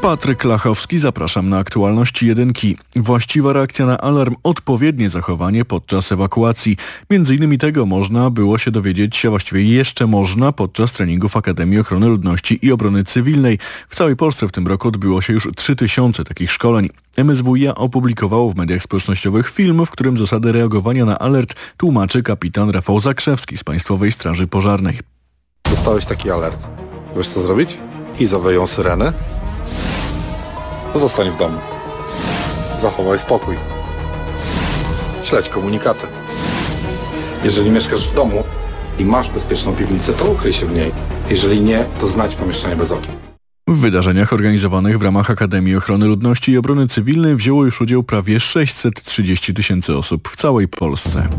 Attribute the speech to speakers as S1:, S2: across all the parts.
S1: Patryk Lachowski, zapraszam na aktualności jedynki. Właściwa reakcja na alarm, odpowiednie zachowanie podczas ewakuacji. Między innymi tego można było się dowiedzieć, a właściwie jeszcze można podczas treningów Akademii Ochrony Ludności i Obrony Cywilnej. W całej Polsce w tym roku odbyło się już 3000 takich szkoleń. MSWiA opublikowało w mediach społecznościowych film, w którym zasady reagowania na alert tłumaczy kapitan Rafał Zakrzewski z Państwowej Straży Pożarnej.
S2: Dostałeś taki alert. Wiesz co zrobić? I zaweją syreny. Zostań w domu. Zachowaj spokój. Śledź komunikaty. Jeżeli mieszkasz w domu i masz bezpieczną piwnicę, to ukryj się w niej. Jeżeli nie, to znajdź pomieszczenie bez okien.
S1: W wydarzeniach organizowanych w ramach Akademii Ochrony Ludności i Obrony Cywilnej wzięło już udział prawie 630 000 osób w całej Polsce.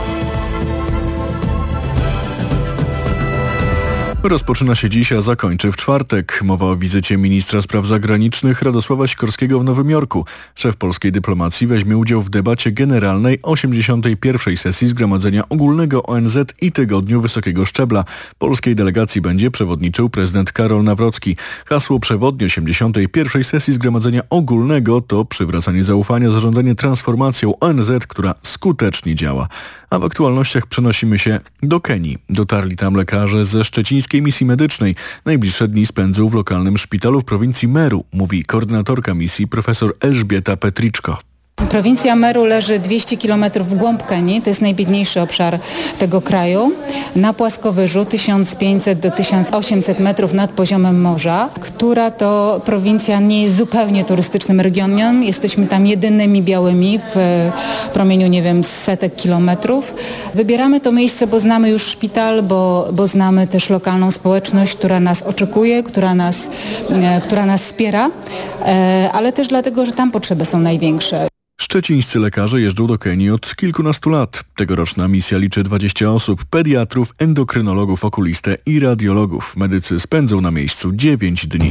S1: Rozpoczyna się dziś, a zakończy w czwartek. Mowa o wizycie ministra spraw zagranicznych Radosława Sikorskiego w Nowym Jorku. Szef polskiej dyplomacji weźmie udział w debacie generalnej 81. sesji Zgromadzenia Ogólnego ONZ i Tygodniu Wysokiego Szczebla. Polskiej delegacji będzie przewodniczył prezydent Karol Nawrocki. Hasło przewodnie 81. sesji Zgromadzenia Ogólnego to przywracanie zaufania, zarządzanie transformacją ONZ, która skutecznie działa. A w aktualnościach przenosimy się do Kenii. Dotarli tam lekarze ze szczecińskiej misji medycznej. Najbliższe dni spędzą w lokalnym szpitalu w prowincji Meru, mówi koordynatorka misji profesor Elżbieta Petriczko.
S3: Prowincja Meru leży 200 km w głąb Kenii, to jest najbiedniejszy obszar tego kraju, na płaskowyżu 1500 do 1800 metrów nad poziomem morza, która to prowincja nie jest zupełnie turystycznym regionem. Jesteśmy tam jedynymi białymi w promieniu, setek kilometrów. Wybieramy to miejsce, bo znamy już szpital, bo znamy też lokalną społeczność, która nas oczekuje, która nas wspiera, ale też dlatego, że tam potrzeby są największe.
S1: Szczecińscy lekarze jeżdżą do Kenii od kilkunastu lat. Tegoroczna misja liczy 20 osób, pediatrów, endokrynologów, okulistę i radiologów. Medycy spędzą na miejscu 9 dni.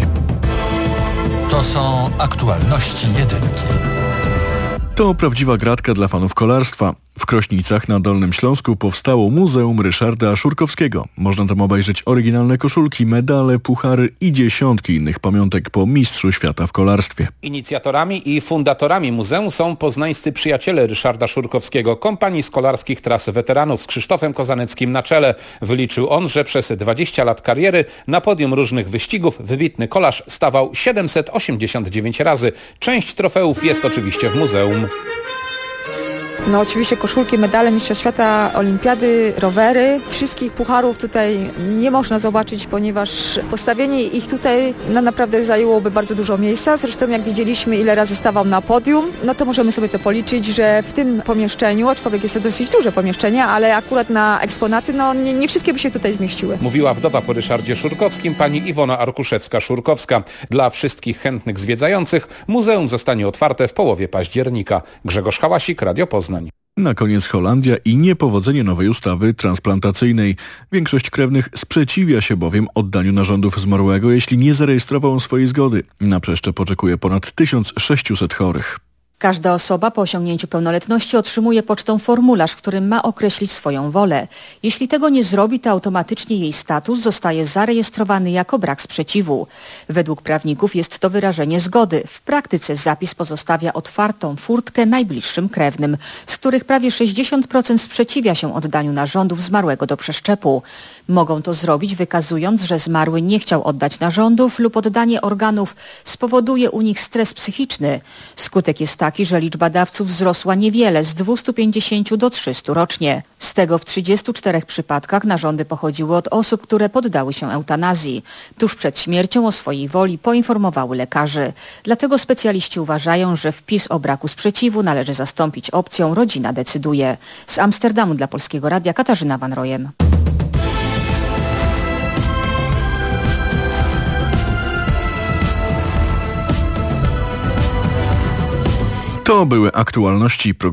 S4: To są aktualności jedynki.
S1: To prawdziwa gratka dla fanów kolarstwa. W Krośnicach na Dolnym Śląsku powstało Muzeum Ryszarda Szurkowskiego. Można tam obejrzeć oryginalne koszulki, medale, puchary i dziesiątki innych pamiątek po mistrzu świata w kolarstwie.
S5: Inicjatorami i fundatorami muzeum są poznańscy przyjaciele Ryszarda Szurkowskiego, kompanii z kolarskich tras weteranów z Krzysztofem Kozaneckim na czele. Wyliczył on, że przez 20 lat kariery na podium różnych wyścigów wybitny kolarz stawał 789 razy. Część trofeów jest oczywiście w muzeum.
S6: No oczywiście koszulki, medale mistrza świata, olimpiady, rowery. Wszystkich pucharów tutaj nie można zobaczyć, ponieważ postawienie ich tutaj naprawdę zajęłoby bardzo dużo miejsca. Zresztą jak widzieliśmy, ile razy stawał na podium, no to możemy sobie to policzyć, że w tym pomieszczeniu, aczkolwiek jest to dosyć duże pomieszczenie, ale akurat na eksponaty, nie wszystkie by się tutaj zmieściły.
S5: Mówiła wdowa po Ryszardzie Szurkowskim pani Iwona Arkuszewska-Szurkowska. Dla wszystkich chętnych zwiedzających muzeum zostanie otwarte w połowie października. Grzegorz Hałasik, Radio Poznań.
S1: Na koniec Holandia i niepowodzenie nowej ustawy transplantacyjnej. Większość krewnych sprzeciwia się bowiem oddaniu narządów zmarłego, jeśli nie zarejestrował on swojej zgody. Na przeszczep oczekuje ponad 1600 chorych.
S7: Każda osoba po osiągnięciu pełnoletności otrzymuje pocztą formularz, w którym ma określić swoją wolę. Jeśli tego nie zrobi, to automatycznie jej status zostaje zarejestrowany jako brak sprzeciwu. Według prawników jest to wyrażenie zgody. W praktyce zapis pozostawia otwartą furtkę najbliższym krewnym, z których prawie 60% sprzeciwia się oddaniu narządów zmarłego do przeszczepu. Mogą to zrobić, wykazując, że zmarły nie chciał oddać narządów lub oddanie organów spowoduje u nich stres psychiczny. Skutek jest taki, że liczba dawców wzrosła niewiele, z 250 do 300 rocznie. Z tego w 34 przypadkach narządy pochodziły od osób, które poddały się eutanazji. Tuż przed śmiercią o swojej woli poinformowały lekarzy. Dlatego specjaliści uważają, że wpis o braku sprzeciwu należy zastąpić opcją rodzina decyduje. Z Amsterdamu dla Polskiego Radia Katarzyna Van Royen.
S1: To były aktualności programu.